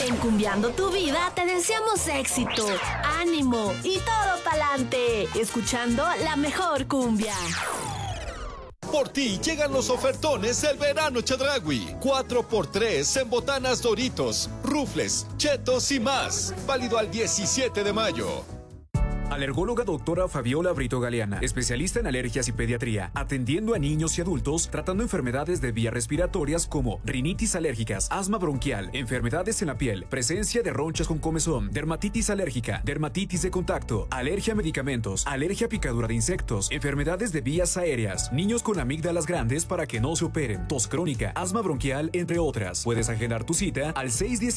En Cumbiando tu Vida te deseamos éxito, ánimo y todo pa'lante, escuchando la mejor cumbia. Por ti llegan los ofertones del verano Chedraui. 4x3 en botanas Doritos, rufles, chetos y más. Válido al 17 de mayo. Alergóloga doctora Fabiola Brito Galeana, especialista en alergias y pediatría, atendiendo a niños y adultos, tratando enfermedades de vías respiratorias como rinitis alérgicas, asma bronquial, enfermedades en la piel, presencia de ronchas con comezón, dermatitis alérgica, dermatitis de contacto, alergia a medicamentos, alergia a picadura de insectos, enfermedades de vías aéreas, niños con amígdalas grandes para que no se operen, tos crónica, asma bronquial, entre otras. Puedes agendar tu cita al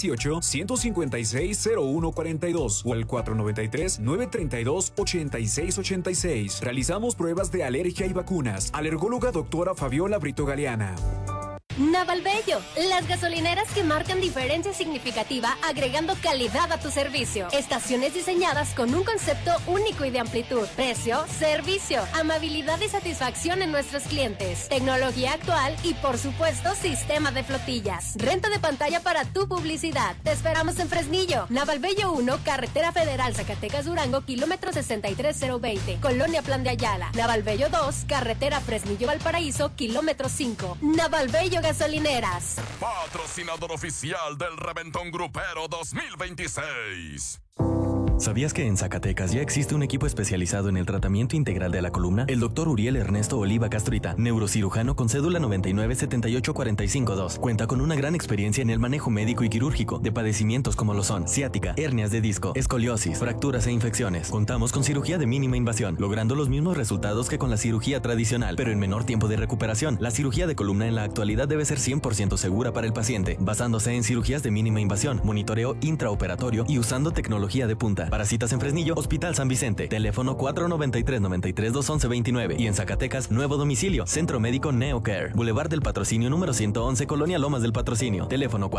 618-156-0142 o al 493-932-8686. Realizamos pruebas de alergia y vacunas. Alergóloga doctora Fabiola Brito Galeana. Navalbello, las gasolineras que marcan diferencia significativa agregando calidad a tu servicio. Estaciones diseñadas con un concepto único y de amplitud. Precio, servicio, amabilidad y satisfacción en nuestros clientes. Tecnología actual y por supuesto sistema de flotillas. Renta de pantalla para tu publicidad. Te esperamos en Fresnillo. Navalbello 1, Carretera Federal Zacatecas Durango, kilómetro 63020. Colonia Plan de Ayala. Navalbello 2, Carretera Fresnillo Valparaíso, kilómetro 5. Navalbello Gasolineras. Patrocinador oficial del Reventón Grupero 2026. ¿Sabías que en Zacatecas ya existe un equipo especializado en el tratamiento integral de la columna? El doctor Uriel Ernesto Oliva Castruita, neurocirujano con cédula 9978452, cuenta con una gran experiencia en el manejo médico y quirúrgico de padecimientos como lo son ciática, hernias de disco, escoliosis, fracturas e infecciones. Contamos con cirugía de mínima invasión, logrando los mismos resultados que con la cirugía tradicional, pero en menor tiempo de recuperación. La cirugía de columna en la actualidad debe ser 100% segura para el paciente, basándose en cirugías de mínima invasión, monitoreo intraoperatorio y usando tecnología de punta. Para citas en Fresnillo, Hospital San Vicente, teléfono 493-93-211-29 y en Zacatecas, nuevo domicilio, Centro Médico NeoCare, Boulevard del Patrocinio número 111, Colonia Lomas del Patrocinio, teléfono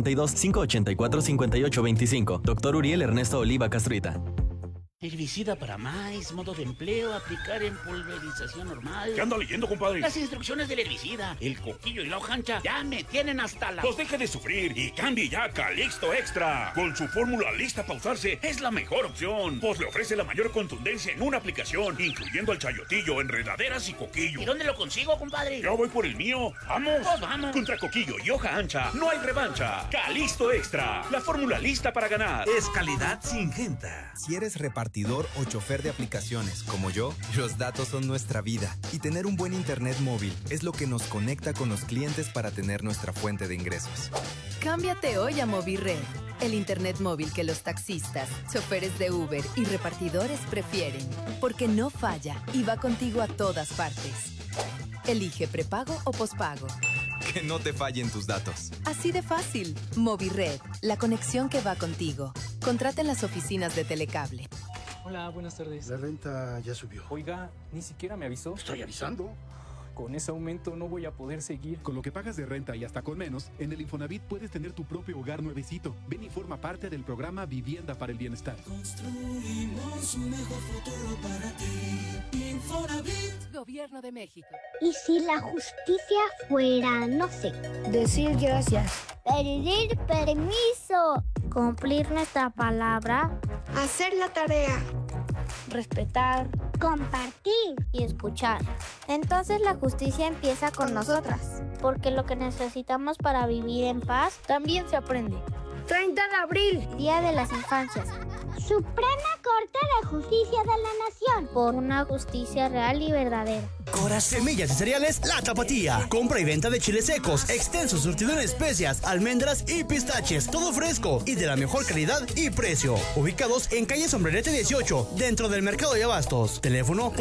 492-584-5825, Dr. Uriel Ernesto Oliva Castruita. Herbicida para maíz, modo de empleo, aplicar en pulverización normal. ¿Qué anda leyendo, compadre? Las instrucciones del herbicida, el coquillo y la hoja ancha ya me tienen hasta la... Pues deje de sufrir y cambie ya a Calixto Extra. Con su fórmula lista para usarse, es la mejor opción. Pues le ofrece la mayor contundencia en una aplicación, incluyendo el chayotillo, enredaderas y coquillo. ¿Y dónde lo consigo, compadre? Yo voy por el mío. ¡Vamos! Pues vamos. Contra coquillo y hoja ancha, no hay revancha. Calixto Extra, la fórmula lista para ganar. Es calidad Syngenta. Si eres repartidor o chofer de aplicaciones como yo, los datos son nuestra vida y tener un buen internet móvil es lo que nos conecta con los clientes para tener nuestra fuente de ingresos. Cámbiate hoy a Movirred, el internet móvil que los taxistas, choferes de Uber y repartidores prefieren, porque no falla y va contigo a todas partes. Elige prepago o pospago. Que no te fallen tus datos. Así de fácil. Movirred, la conexión que va contigo. Contrata en las oficinas de Telecable. Hola, buenas tardes. La renta ya subió. Oiga, ni siquiera me avisó. Estoy avisando. Con ese aumento no voy a poder seguir. Con lo que pagas de renta y hasta con menos, en el Infonavit puedes tener tu propio hogar nuevecito. Ven y forma parte del programa Vivienda para el Bienestar. Construimos un mejor futuro para ti. Infonavit. Gobierno de México. ¿Y si la justicia fuera, no sé, decir gracias, pedir permiso, cumplir nuestra palabra, hacer la tarea, respetar, compartir y escuchar? Entonces la justicia empieza con nosotras, porque lo que necesitamos para vivir en paz también se aprende. 30 de abril, Día de las Infancias. Suprema Corte de Justicia de la Nación, por una justicia real y verdadera. Coras, semillas y cereales La Tapatía. Compra y venta de chiles secos, extenso surtido en especias, almendras y pistaches. Todo fresco y de la mejor calidad y precio. Ubicados en calle Sombrerete 18, dentro del Mercado de Abastos. Teléfono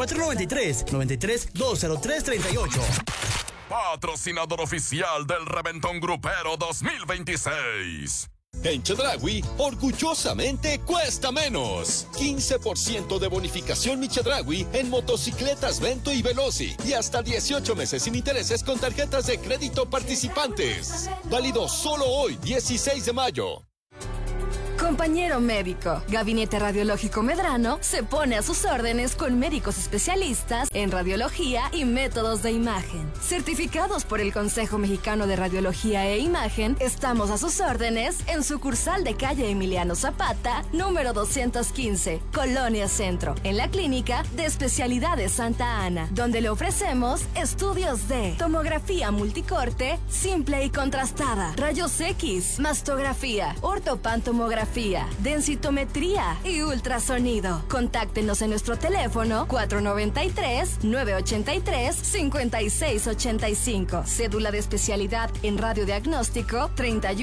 493-93-20338. Patrocinador oficial del Reventón Grupero 2026. En Chedraui, orgullosamente cuesta menos. 15% de bonificación Mi Chedraui en motocicletas Vento y Veloci y hasta 18 meses sin intereses con tarjetas de crédito participantes. Válido solo hoy, 16 de mayo. Compañero médico, Gabinete Radiológico Medrano se pone a sus órdenes con médicos especialistas en radiología y métodos de imagen. Certificados por el Consejo Mexicano de Radiología e Imagen, estamos a sus órdenes en sucursal de calle Emiliano Zapata, número 215, Colonia Centro, en la Clínica de Especialidades Santa Ana, donde le ofrecemos estudios de tomografía multicorte, simple y contrastada, rayos X, mastografía, ortopantomografía, densitometría y ultrasonido. Contáctenos en nuestro teléfono 493-983-5685. Cédula de especialidad en radiodiagnóstico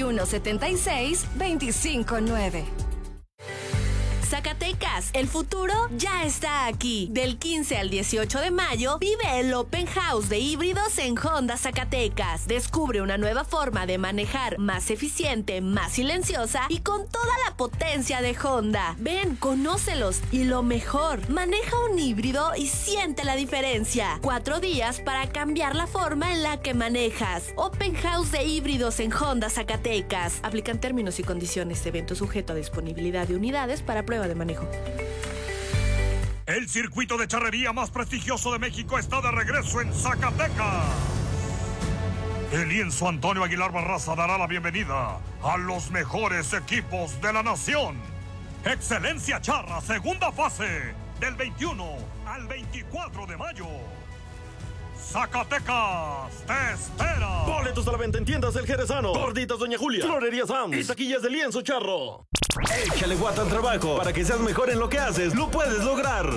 3176-259. Zacatecas, el futuro ya está aquí. Del 15 al 18 de mayo, vive el Open House de híbridos en Honda Zacatecas. Descubre una nueva forma de manejar más eficiente, más silenciosa y con toda la potencia de Honda. Ven, conócelos y lo mejor, maneja un híbrido y siente la diferencia. 4 días para cambiar la forma en la que manejas. Open House de híbridos en Honda Zacatecas. Aplican términos y condiciones. Evento sujeto a disponibilidad de unidades para prueba de manejo. El circuito de charrería más prestigioso de México está de regreso en Zacatecas. El lienzo Antonio Aguilar Barraza dará la bienvenida a los mejores equipos de la nación. Excelencia Charra, segunda fase, del 21 al 24 de mayo. Zacatecas te espera. Boletos a la venta en tiendas del Jerezano, Gorditas Doña Julia, Florería Sams y taquillas de Lienzo Charro. Échale guata al trabajo. Para que seas mejor en lo que haces, lo puedes lograr.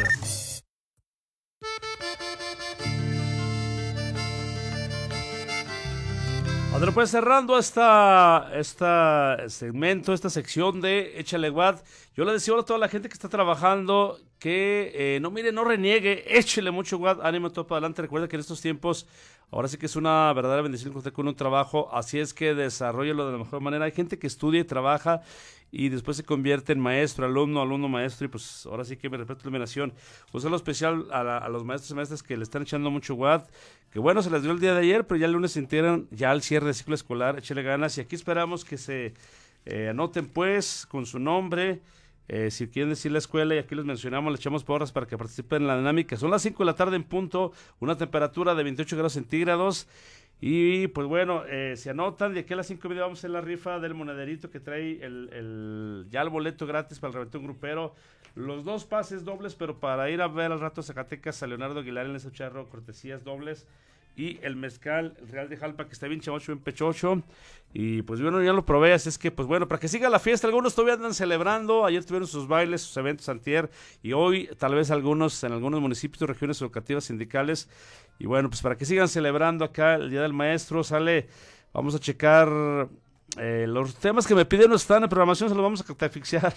André, pues cerrando esta segmento, esta sección de Échale Watt, yo le deseo a toda la gente que está trabajando que no reniegue, échele mucho Watt, ánimo todo para adelante. Recuerda que en estos tiempos, ahora sí que es una verdadera bendición contar con un trabajo, así es que desarrollalo de la mejor manera. Hay gente que estudia y trabaja y después se convierte en maestro, alumno, maestro, y pues ahora sí que me respeto la iluminación. Un saludo especial a los maestros y maestras que le están echando mucho Watt, que bueno, se les dio el día de ayer, pero ya el lunes se integran ya al cierre del ciclo escolar. Échale ganas y aquí esperamos que se anoten pues con su nombre, si quieren decir la escuela, y aquí les mencionamos, le echamos porras para que participen en la dinámica. Son las 5 de la tarde en punto, una temperatura de 28 grados centígrados. Y pues bueno, se anotan, de aquí a las 5:30 vamos a hacer la rifa del monederito que trae ya el boleto gratis para el reventón grupero. Los 2 pases dobles, pero para ir a ver al rato Zacatecas a Leonardo Aguilar en ese charro, cortesías dobles. Y el mezcal, el Real de Jalpa, que está bien chamacho, bien pechocho. Y pues bueno, ya lo probé, así es que pues bueno, para que siga la fiesta. Algunos todavía andan celebrando, ayer tuvieron sus bailes, sus eventos antier, y hoy tal vez en algunos municipios, regiones educativas, sindicales. Y bueno, pues para que sigan celebrando acá el Día del Maestro, vamos a checar los temas que me piden, no están en programación, se los vamos a catafixiar.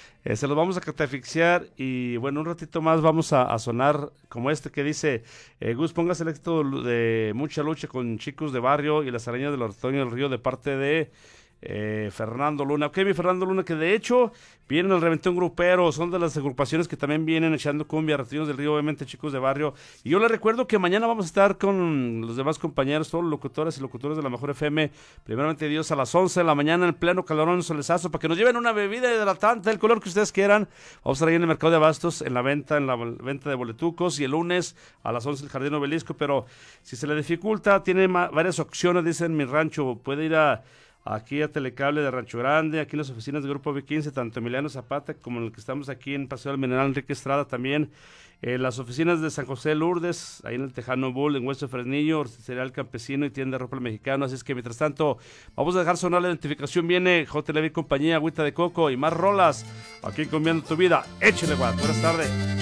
Y bueno, un ratito más vamos a sonar como este que dice, Gus, póngase el éxito de Mucha Lucha con Chicos de Barrio y las Arañas del Ortoño del Río de parte de Fernando Luna. Ok, mi Fernando Luna, que de hecho vienen al Reventón Grupero, son de las agrupaciones que también vienen echando cumbia, Retiros del Río, obviamente Chicos de Barrio. Y yo les recuerdo que mañana vamos a estar con los demás compañeros, todos los locutores y locutores de la Mejor FM, primeramente Dios, a las 11 de la mañana en pleno calorón, solezazo, para que nos lleven una bebida hidratante del color que ustedes quieran. Vamos a estar ahí en el Mercado de Abastos, en la venta de boletucos, y el lunes a las 11 el Jardín Obelisco. Pero si se le dificulta, tiene varias opciones, dicen Mi Rancho, puede ir aquí a Telecable de Rancho Grande, aquí en las oficinas del Grupo B15, tanto Emiliano Zapata como en el que estamos aquí en Paseo del Mineral Enrique Estrada, también las oficinas de San José de Lourdes, ahí en el Tejano Bull, en Hueso de Fresnillo, Cereal Campesino y Tienda de Ropa Mexicano. Así es que mientras tanto vamos a dejar sonar la identificación. Viene J. Levi y compañía, Agüita de Coco y más rolas aquí en Cambiando tu Vida. Échale, guapo. Buenas tardes.